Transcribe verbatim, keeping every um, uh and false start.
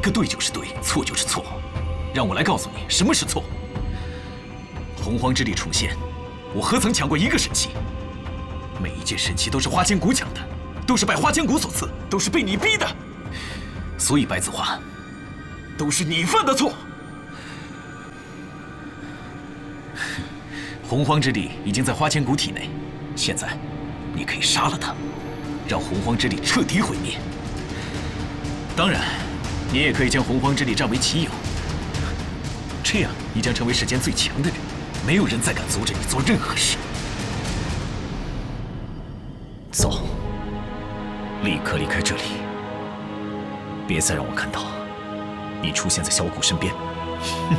个对就是对，错就是错。让我来告诉你什么是错。洪荒之力重现，我何曾抢过一个神器？每一件神器都是花千骨抢的，都是拜花千骨所赐，都是被你逼的。所以白子画，都是你犯的错。洪荒之力已经在花千骨体内，现在你可以杀了他，让洪荒之力彻底毁灭。当然，你也可以将洪荒之力占为己有，这样你将成为世间最强的人，没有人再敢阻止你做任何事。走，立刻离开这里，别再让我看到你出现在小谷身边。